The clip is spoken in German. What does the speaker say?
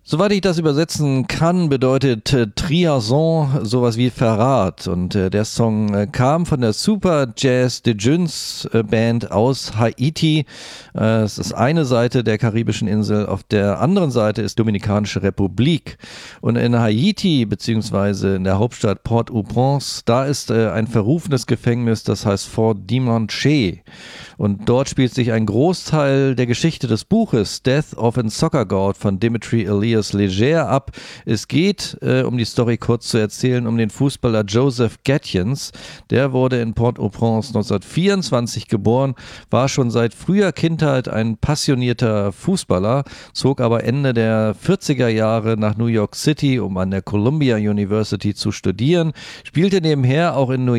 Soweit ich das übersetzen kann, bedeutet Trahison sowas wie Verrat. Und der Song kam von der Super Jazz de Junes Band aus Haiti. Es ist eine Seite der karibischen Insel, auf der anderen Seite ist Dominikanische Republik. Und in Haiti, beziehungsweise in der Hauptstadt Port-au-Prince, da ist ein verrufenes Gefängnis, das heißt Fort Dimanche. Und dort spielt sich ein Großteil der Geschichte des Buches Death of a Soccer God von Dimitri Elias Leger ab. Es geht, um die Story kurz zu erzählen, um den Fußballer Joseph Gatjens. Der wurde in Port-au-Prince 1924 geboren, war schon seit früher Kindheit ein passionierter Fußballer, zog aber Ende der 40er Jahre nach New York City, um an der Columbia University zu studieren, spielte nebenher auch in New